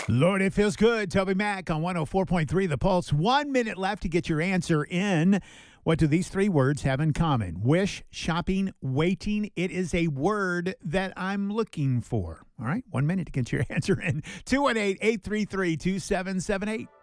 Lord, it feels good. Toby Mac on 104.3 The Pulse. 1 minute left to get your answer in. What do these three words have in common? Wish, shopping, waiting. It is a word that I'm looking for. All right, 1 minute to get your answer in. 218-833-2778.